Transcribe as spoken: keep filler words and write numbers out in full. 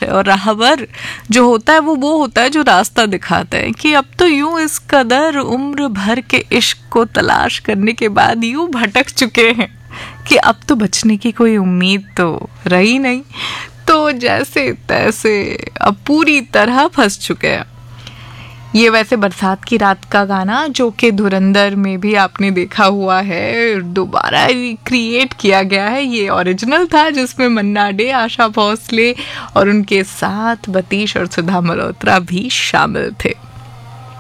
है। और राहबर जो होता है वो वो होता है जो रास्ता दिखाता है कि अब तो यूं इस कदर उम्र भर के इश्क को तलाश करने के बाद यूं भटक चुके हैं कि अब तो बचने की कोई उम्मीद तो रही नहीं, तो जैसे तैसे अब पूरी तरह फंस चुके हैं। ये वैसे बरसात की रात का गाना जो कि धुरंधर में भी आपने देखा हुआ है, दोबारा रिक्रिएट किया गया है। ये ओरिजिनल था जिसमें मन्ना डे, आशा भोसले और उनके साथ बतीश और सुधा मल्होत्रा भी शामिल थे।